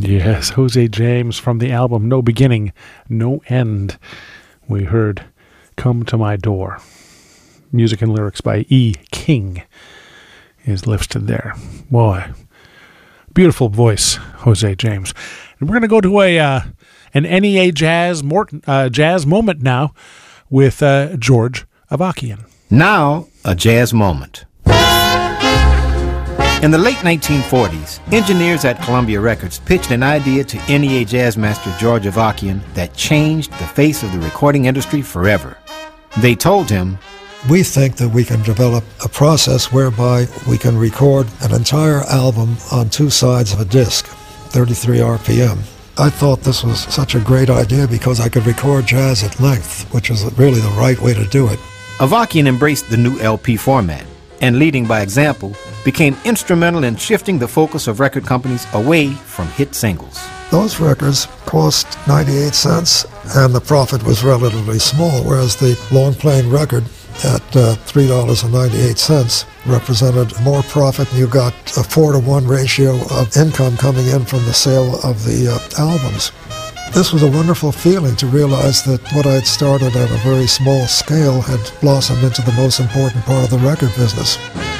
Yes, Jose James from the album No Beginning, No End. We heard Come to My Door. Music and lyrics by E. King is listed there. Boy, beautiful voice, Jose James. And we're going to go to an NEA jazz moment now with George Avakian. Now, a jazz moment. In the late 1940s, engineers at Columbia Records pitched an idea to NEA jazz master George Avakian that changed the face of the recording industry forever. They told him, "We think that we can develop a process whereby we can record an entire album on two sides of a disc, 33 RPM. I thought this was such a great idea because I could record jazz at length, which is really the right way to do it. Avakian embraced the new LP format and, leading by example, became instrumental in shifting the focus of record companies away from hit singles. Those records cost 98 cents and the profit was relatively small, whereas the long-playing record at $3.98 represented more profit. You got a 4-to-1 ratio of income coming in from the sale of the albums. This was a wonderful feeling to realize that what I had started at a very small scale had blossomed into the most important part of the record business.